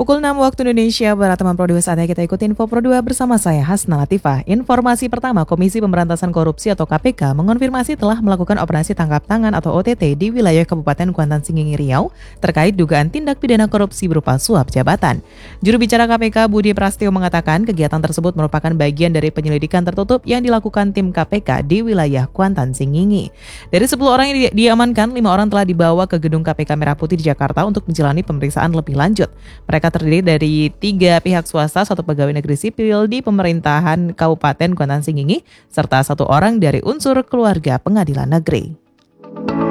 Pukul 6 waktu Indonesia Barat, teman Pro 2, saatnya kita ikuti info Pro 2 bersama saya Hasna Latifah. Informasi pertama, Komisi Pemberantasan Korupsi atau KPK mengonfirmasi telah melakukan operasi tangkap tangan atau OTT di wilayah Kabupaten Kuantan Sengingi Riau terkait dugaan tindak pidana korupsi berupa suap jabatan. Juru bicara KPK Budi Prasetyo mengatakan kegiatan tersebut merupakan bagian dari penyelidikan tertutup yang dilakukan tim KPK di wilayah Kuantan Sengingi. Dari 10 orang yang diamankan, 5 orang telah dibawa ke gedung KPK Merah Putih di Jakarta untuk menjalani pemeriksaan lebih lanjut. Mereka terdiri dari 3 pihak swasta, 1 pegawai negeri sipil di pemerintahan Kabupaten Kuantan Sengingi, serta 1 orang dari unsur keluarga pengadilan negeri.